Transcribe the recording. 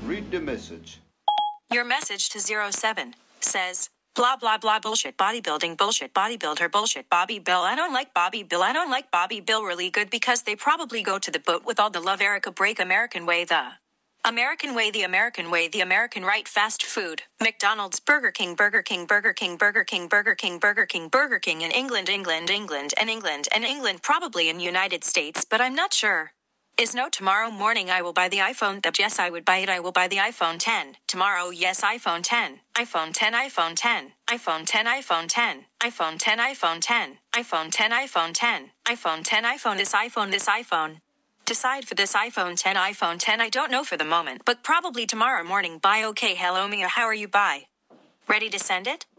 Read the message. Your message to 07 says, blah, blah, blah, bullshit, bodybuilding, bullshit, bodybuilder, bullshit, Bobby Bill. I don't like Bobby Bill. I don't like Bobby Bill really good because they probably go to the boat with all the love. Erica break American way, the American way, the American way, the American right, fast food, McDonald's, Burger King, Burger King, Burger King, Burger King, Burger King, Burger King, Burger King in England, England, England, and England, and England, probably in United States, but I'm not sure. Is no tomorrow morning I will buy the iPhone. Yes, I would buy it. I will buy the iPhone 10. Tomorrow, yes, iPhone 10. iPhone 10, iPhone 10. iPhone 10, iPhone 10. iPhone 10, iPhone 10. iPhone 10, iPhone 10. iPhone 10, iPhone, this iPhone, this iPhone. Decide for this iPhone 10, iPhone 10. I don't know for the moment, but probably tomorrow morning. Bye. Okay, hello Mia, how are you? Bye. Ready to send it?